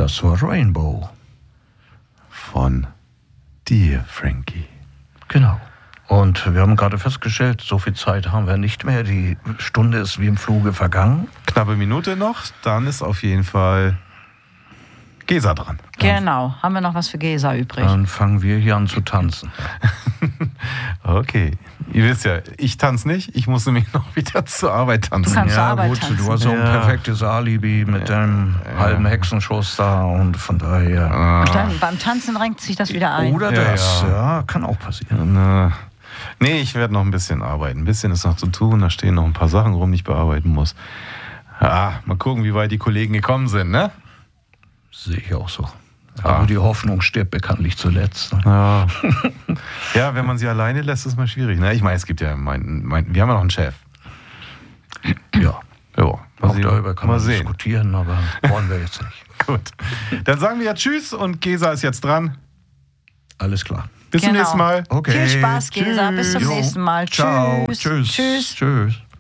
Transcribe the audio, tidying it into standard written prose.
Das war Rainbow. Von dir, Frankie. Genau. Und wir haben gerade festgestellt, so viel Zeit haben wir nicht mehr. Die Stunde ist wie im Fluge vergangen. Knappe Minute noch, dann ist auf jeden Fall Gesa dran. Genau, haben wir noch was für Gesa übrig? Dann fangen wir hier an zu tanzen. Okay, ihr wisst ja, ich tanze nicht, ich muss nämlich noch wieder zur Arbeit tanzen. Du kannst zur Ja Arbeit gut, tanzen. du hast so ein perfektes Alibi mit deinem halben Hexenschuss da und von daher... Und dann beim Tanzen renkt sich das wieder ein. Oder das, ja, kann auch passieren. Nee, ich werde noch ein bisschen arbeiten. Ein bisschen ist noch zu tun, da stehen noch ein paar Sachen rum, die ich bearbeiten muss. Ja, mal gucken, wie weit die Kollegen gekommen sind, ne? Sehe ich auch so. Aber die Hoffnung stirbt bekanntlich zuletzt. Ja. Ja, wenn man sie alleine lässt, ist es mal schwierig. Ne? Ich meine, es gibt ja, wir haben ja noch einen Chef. Ja, Jo, auch darüber kann man sehen. diskutieren, aber wollen wir jetzt nicht. Gut. Dann sagen wir ja Tschüss und Gesa ist jetzt dran. Alles klar. Bis zum nächsten Mal. Okay. Viel Spaß, Gesa. Bis zum Jo. nächsten Mal. Ciao. Tschüss. Tschüss. Tschüss. Tschüss.